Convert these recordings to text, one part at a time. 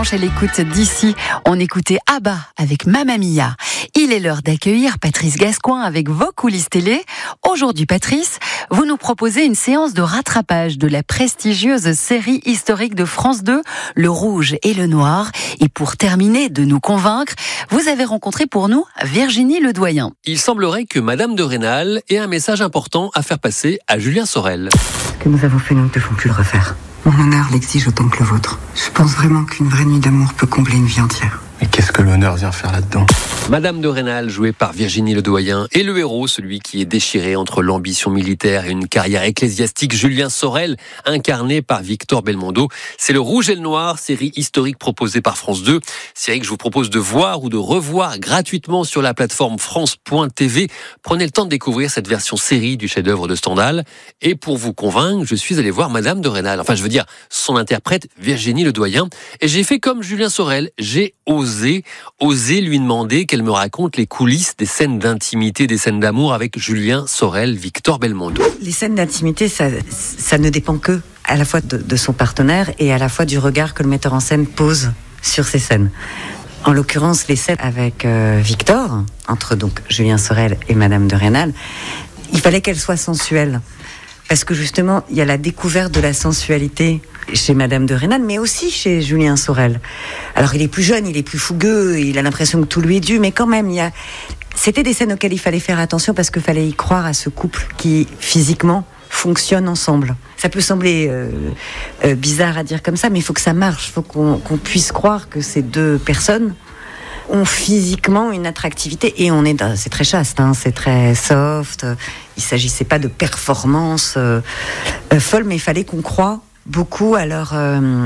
dimanche à l'écoute d'ici. On écoutait Abba avec Mamma Mia. Il est l'heure d'accueillir Patrice Gascoin avec vos coulisses télé. Aujourd'hui, Patrice, vous nous proposez une séance de rattrapage de la prestigieuse série historique de France 2, Le Rouge et le Noir. Et pour terminer de nous convaincre, vous avez rencontré pour nous Virginie Ledoyen. Il semblerait que Madame de Rênal ait un message important à faire passer à Julien Sorel. Ce que nous avons fait, nous ne devons plus le refaire. Mon honneur l'exige autant que le vôtre. Je pense vraiment qu'une vraie nuit d'amour peut combler une vie entière. Mais qu'est-ce que l'honneur vient faire là-dedans ? Madame de Rênal, jouée par Virginie Ledoyen, et le héros, celui qui est déchiré entre l'ambition militaire et une carrière ecclésiastique, Julien Sorel, incarné par Victor Belmondo. C'est Le Rouge et le Noir, série historique proposée par France 2. Série que je vous propose de voir ou de revoir gratuitement sur la plateforme France.tv. Prenez le temps de découvrir cette version série du chef-d'œuvre de Stendhal. Et pour vous convaincre, je suis allé voir Madame de Rênal. Enfin, je veux dire, son interprète, Virginie Ledoyen. Et j'ai fait comme Julien Sorel. J'ai osé lui demander qu'elle me raconte les coulisses des scènes d'intimité, des scènes d'amour avec Julien Sorel, Victor Belmondo. Les scènes d'intimité, ça ne dépend que à la fois de son partenaire et à la fois du regard que le metteur en scène pose sur ces scènes. En l'occurrence, les scènes avec Victor, entre donc Julien Sorel et Madame de Rênal, il fallait qu'elles soient sensuelles. Parce que justement, il y a la découverte de la sensualité chez Madame de Rênal, mais aussi chez Julien Sorel. Alors, il est plus jeune, il est plus fougueux, il a l'impression que tout lui est dû, mais quand même, c'était des scènes auxquelles il fallait faire attention parce qu'il fallait y croire à ce couple qui, physiquement, fonctionne ensemble. Ça peut sembler bizarre à dire comme ça, mais il faut que ça marche. Il faut qu'on puisse croire que ces deux personnes ont physiquement une attractivité et c'est très chaste, c'est très soft. Il s'agissait pas de performances folles, mais il fallait qu'on croie beaucoup à leur,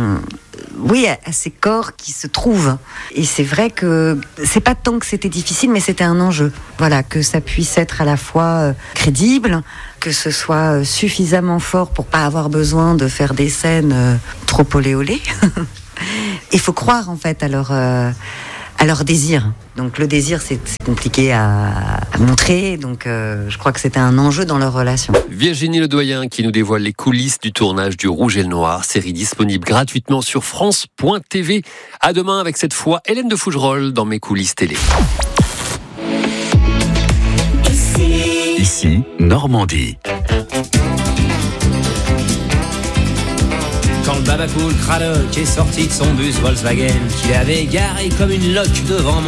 à ces corps qui se trouvent. Et c'est vrai que c'est pas tant que c'était difficile, mais c'était un enjeu. Voilà, que ça puisse être à la fois crédible, que ce soit suffisamment fort pour pas avoir besoin de faire des scènes trop olé olé. Il faut croire en fait à leur désir. Donc le désir, c'est compliqué à montrer. Donc je crois que c'était un enjeu dans leur relation. Virginie Ledoyen qui nous dévoile les coulisses du tournage du Rouge et le Noir, série disponible gratuitement sur France.tv. À demain avec cette fois Hélène de Fougerolles dans Mes coulisses télé. Ici, Normandie. Quand le Babacool Cradock est sorti de son bus Volkswagen, qu'il avait garé comme une loque devant